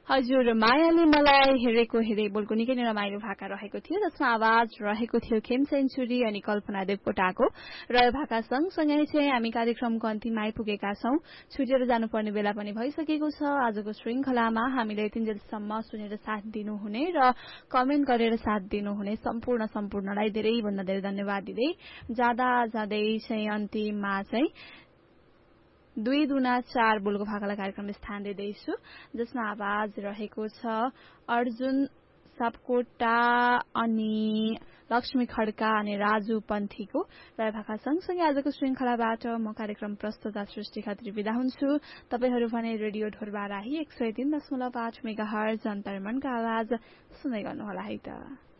हजुर मायाले मलाई हेरेको हेरे बोलको निकै नै रमाइलो भाका रहेको थियो जसमा आवाज रहेको थियो खेम सेन्चुरी अनि कल्पना देवकोटाको र यो भाका सँगसँगै चाहिँ हामी कार्यक्रमको अन्तिममा आइपुगेका छौं छुटेर जानुपर्ने बेला पनि भइसकेको छ आजको श्रृंखलामा हामीले यतिन्जेलसम्म सुनेर साथ दिनुहुने र कमेन्ट गरेर साथ दिनुहुने सम्पूर्णलाई धेरै भन्दा धेरै धन्यवाद दिदै जाँदै चाहिँ अन्तिममा चाहिँ 2 दुना 4 बोलको भाकालाई कार्यक्रम स्थान दिँदैछु जसमा आवाज रहेको छ अर्जुन सापकोटा अनि लक्ष्मी खड्का अनि राजु पन्थीको र भाका सँगसँगै आजको श्रृंखलाबाट म कार्यक्रम प्रस्तुता सृष्टि खत्री बिदा हुन्छु तपाईहरु भने रेडियो ढोरबाराही 103.8 मेगाहर्ज अन्तर्मनका आवाज सुन्दै गर्नुहोला है त